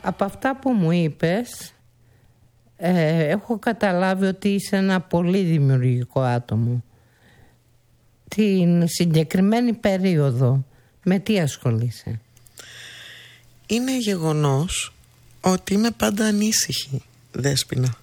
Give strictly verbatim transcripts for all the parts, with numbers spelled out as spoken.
Από αυτά που μου είπες, ε, έχω καταλάβει ότι είσαι ένα πολύ δημιουργικό άτομο. Την συγκεκριμένη περίοδο, με τι ασχολείσαι? Είναι γεγονός ότι είμαι πάντα ανήσυχη, Δέσποινα.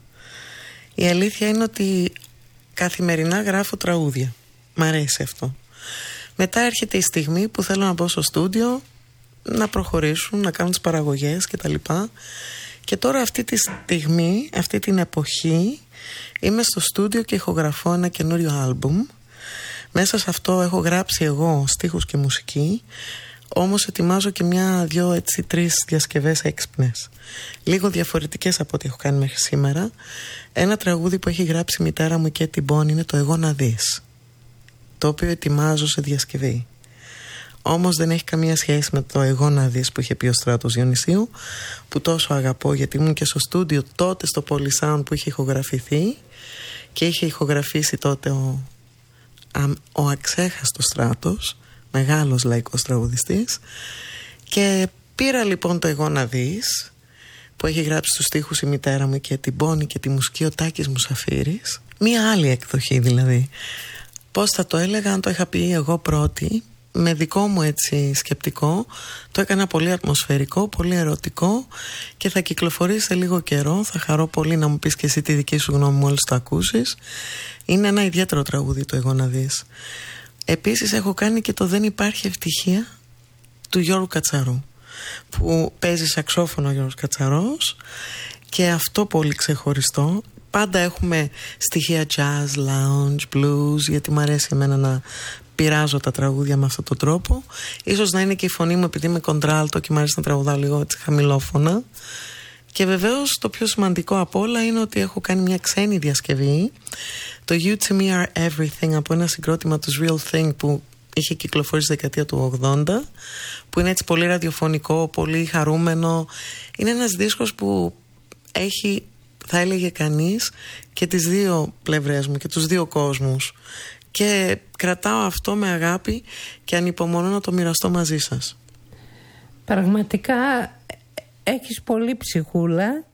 Η αλήθεια είναι ότι καθημερινά γράφω τραγούδια. Μ' αρέσει αυτό. Μετά έρχεται η στιγμή που θέλω να μπω στο στούντιο, να προχωρήσουν, να κάνουν τις παραγωγές κτλ. Και τώρα αυτή τη στιγμή, αυτή την εποχή, είμαι στο στούντιο και ηχογραφώ ένα καινούριο άλμπουμ. Μέσα σε αυτό έχω γράψει εγώ στίχους και μουσική, όμως ετοιμάζω και μια, δυο, έτσι, τρεις διασκευές έξυπνες. Λίγο διαφορετικές από ό,τι έχω κάνει μέχρι σήμερα. Ένα τραγούδι που έχει γράψει η μητέρα μου και την Bonnie είναι το «Εγώ να δεις», το οποίο ετοιμάζω σε διασκευή. Όμως δεν έχει καμία σχέση με το «Εγώ να δεις» που είχε πει ο Στράτος Διονυσίου, που τόσο αγαπώ, γιατί ήμουν και στο στούντιο τότε στο Polysound που είχε ηχογραφηθεί και είχε ηχογραφήσει τότε ο, α, ο αξέχαστος Στράτος, μεγάλος λαϊκός τραγουδιστής, και πήρα λοιπόν το «Εγώ να δεις» που έχει γράψει τους στίχους η μητέρα μου και την Bonnie και τη μουσική ο Τάκης Μουσαφίρης, μία άλλη εκδοχή δηλαδή. Πώς θα το έλεγα αν το είχα πει εγώ πρώτη, με δικό μου έτσι σκεπτικό, το έκανα πολύ ατμοσφαιρικό, πολύ ερωτικό και θα κυκλοφορήσει σε λίγο καιρό. Θα χαρώ πολύ να μου πεις και εσύ τη δική σου γνώμη μόλις το ακούσεις. Είναι ένα ιδιαίτερο τραγούδι το «Εγώ να δεις». Επίσης έχω κάνει και το «Δεν υπάρχει ευτυχία» του Γιώργου Κατσαρού, που παίζει σαξόφωνο ο Γιώργος Κατσαρός, και αυτό πολύ ξεχωριστό. Πάντα έχουμε στοιχεία jazz, lounge, blues, γιατί μου αρέσει εμένα να πειράζω τα τραγούδια με αυτόν τον τρόπο. Ίσως να είναι και η φωνή μου επειδή είμαι κοντράλτο και μου αρέσει να τραγουδάω λίγο έτσι χαμηλόφωνα. Και βεβαίως το πιο σημαντικό από όλα είναι ότι έχω κάνει μια ξένη διασκευή, το You To Me Are Everything, από ένα συγκρότημα τους Real Thing που είχε κυκλοφορήσει στη δεκαετία του ογδόντα, που είναι έτσι πολύ ραδιοφωνικό, πολύ χαρούμενο. Είναι ένας δίσκος που έχει, θα έλεγε κανείς, και τις δύο πλευρές μου και τους δύο κόσμους, και κρατάω αυτό με αγάπη και ανυπομονώ να το μοιραστώ μαζί σας. Πραγματικά έχεις πολύ ψυχούλα